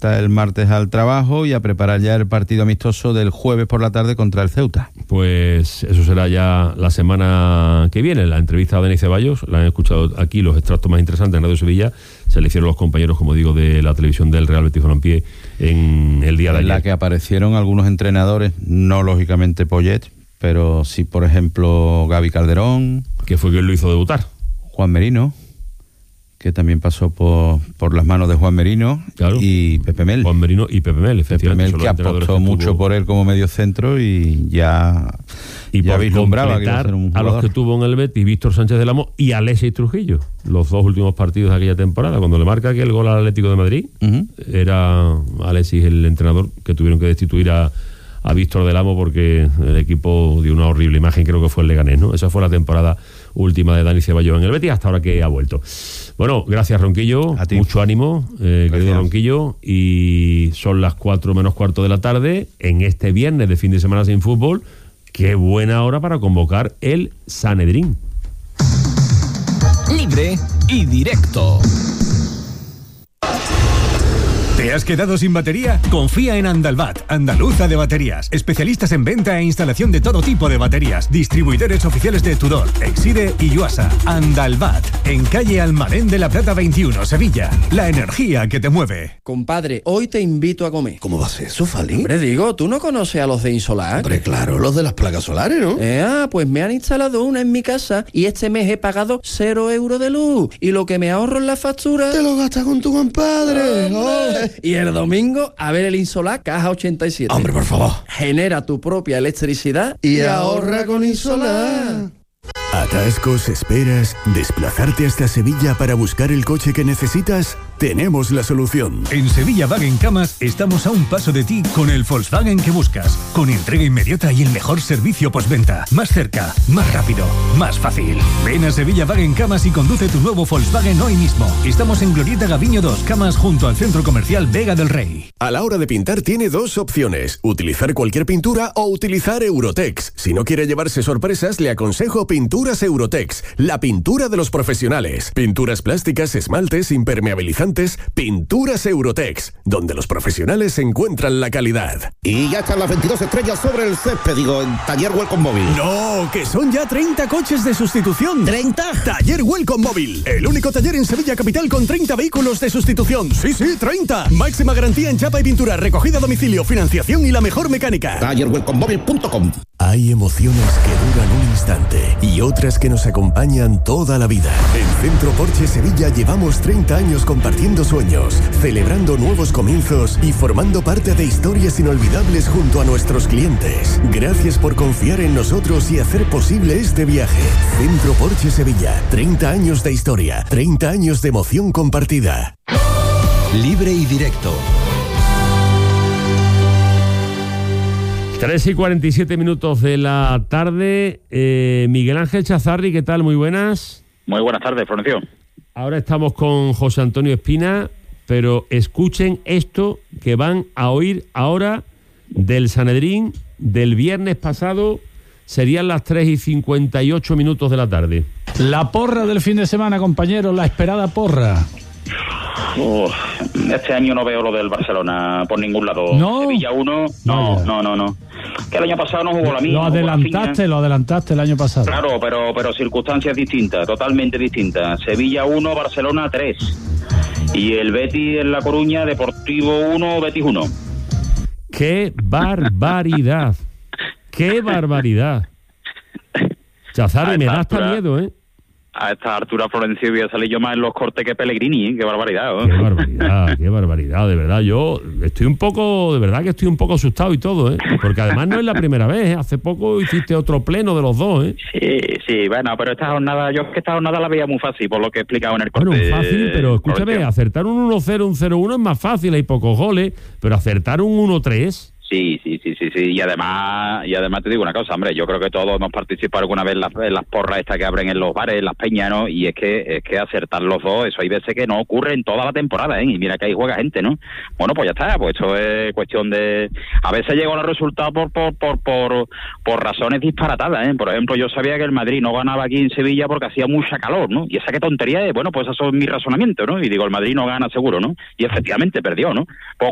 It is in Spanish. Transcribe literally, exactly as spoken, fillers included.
vuelta el martes al trabajo y a preparar ya el partido amistoso del jueves por la tarde contra el Ceuta. Pues eso será ya la semana que viene. La entrevista a Denis Ceballos, la han escuchado aquí, los extractos más interesantes en Radio Sevilla, se le hicieron los compañeros, como digo, de la televisión del Real Betis Balompié en el día de ayer. En la que aparecieron algunos entrenadores, no lógicamente Poyet, pero sí, por ejemplo, Gaby Calderón. Que fue quien lo hizo debutar. Juan Merino, que también pasó por, por las manos de Juan Merino, claro. Y Pepe Mel. Juan Merino y Pepe Mel, efectivamente. Pepe Mel, que apostó mucho tuvo... por él como medio centro y ya, y ya vislumbraba que iba a ser un jugador. A los que tuvo en el Betis, Víctor Sánchez del Amo y Alexis Trujillo, los dos últimos partidos de aquella temporada, cuando le marca aquel gol al Atlético de Madrid, uh-huh. Era Alexis el entrenador que tuvieron que destituir a a Víctor del Amo porque el equipo dio una horrible imagen, creo que fue el Leganés, ¿no? Esa fue la temporada última de Dani Ceballos en el Betis, hasta ahora que ha vuelto. Bueno, gracias Ronquillo, mucho ánimo, eh, querido Ronquillo, y son las cuatro menos cuarto de la tarde, en este viernes de fin de semana sin fútbol. Qué buena hora para convocar el Sanedrín. Libre y directo. ¿Te has quedado sin batería? Confía en Andalbat, andaluza de baterías. Especialistas en venta e instalación de todo tipo de baterías. Distribuidores oficiales de Tudor, Exide y Yuasa. Andalbat, en calle Almadén de la Plata veintiuno, Sevilla. La energía que te mueve. Compadre, hoy te invito a comer. ¿Cómo va a ser eso, Fali? Hombre, digo, ¿tú no conoces a los de Insolar? Hombre, claro, los de las placas solares, ¿no? Eh, ah, pues me han instalado una en mi casa y este mes he pagado cero euros de luz. Y lo que me ahorro en la factura... Te lo gastas con tu compadre. Oh. Y el domingo, a ver el Insolar Caja ochenta y siete. Hombre, por favor. Genera tu propia electricidad y, y ahorra con Insolar. ¿Atascos, esperas, desplazarte hasta Sevilla para buscar el coche que necesitas? Tenemos la solución. En Sevilla Wagen Camas estamos a un paso de ti con el Volkswagen que buscas, con entrega inmediata y el mejor servicio postventa. Más cerca, más rápido, más fácil. Ven a Sevilla Wagen Camas y conduce tu nuevo Volkswagen hoy mismo. Estamos en Glorieta Gaviño dos, Camas, junto al Centro Comercial Vega del Rey. A la hora de pintar tiene dos opciones: utilizar cualquier pintura o utilizar Eurotex. Si no quiere llevarse sorpresas, le aconsejo Pinturas Eurotex, la pintura de los profesionales. Pinturas plásticas, esmaltes, impermeabilizantes. Pinturas Eurotex, donde los profesionales encuentran la calidad. Y ya están las veintidós estrellas sobre el césped, digo, en Taller Welcome Móvil. No, que son ya treinta coches de sustitución. ¿treinta? Taller Welcome Móvil, el único taller en Sevilla capital con treinta vehículos de sustitución. Sí, sí, treinta. Máxima garantía en chapa y pintura, recogida a domicilio, financiación y la mejor mecánica. taller welcome móvil punto com. Hay emociones que duran un instante y otras que nos acompañan toda la vida. En Centro Porsche Sevilla llevamos treinta años compartiendo sueños, celebrando nuevos comienzos y formando parte de historias inolvidables junto a nuestros clientes. Gracias por confiar en nosotros y hacer posible este viaje. Centro Porsche Sevilla, treinta años de historia, treinta años de emoción compartida. Libre y directo. tres y cuarenta y siete minutos de la tarde. Eh, Miguel Ángel Chazarri, ¿qué tal? Muy buenas. Muy buenas tardes, Florencio. Ahora estamos con José Antonio Espina, pero escuchen esto que van a oír ahora del Sanedrín del viernes pasado. Serían las tres y cincuenta y ocho minutos de la tarde. La porra del fin de semana, compañeros, la esperada porra. Oh, este año no veo lo del Barcelona por ningún lado. ¿No? Sevilla uno, no, no, no, no. Que el año pasado no jugó la misma. Lo adelantaste, lo adelantaste el año pasado. Claro, pero pero circunstancias distintas, totalmente distintas. Sevilla uno, Barcelona tres. Y el Betis en La Coruña, Deportivo uno, Betis uno. ¡Qué barbaridad! ¡Qué barbaridad! Chazarri, me da hasta miedo, ¿eh? A esta altura, Florencio, voy a salir yo más en los cortes que Pellegrini, ¿eh? Qué barbaridad, ¿eh? Qué barbaridad, qué barbaridad, de verdad. Yo estoy un poco, de verdad que estoy un poco asustado y todo, ¿eh? Porque además no es la primera vez, ¿eh? Hace poco hiciste otro pleno de los dos, ¿eh? Sí, sí, bueno, pero esta jornada, yo es que esta jornada la veía muy fácil, por lo que he explicado en el corte. Bueno, fácil, pero escúchame, Florencio, acertar un uno cero, un cero uno es más fácil, hay pocos goles, pero acertar un uno tres... Sí, sí, sí, sí, sí, y además y además te digo una cosa, hombre, yo creo que todos hemos participado alguna vez en las, en las porras estas que abren en los bares, en las peñas, ¿no? Y es que es que acertar los dos, eso hay veces que no ocurre en toda la temporada, ¿eh? Y mira que ahí juega gente, ¿no? Bueno, pues ya está, pues esto es cuestión de... A veces llego a los resultados por por, por, por, por razones disparatadas, ¿eh? Por ejemplo, yo sabía que el Madrid no ganaba aquí en Sevilla porque hacía mucha calor, ¿no? Y esa qué tontería es, bueno, pues eso es mi razonamiento, ¿no? Y digo, el Madrid no gana seguro, ¿no? Y efectivamente perdió, ¿no? Pues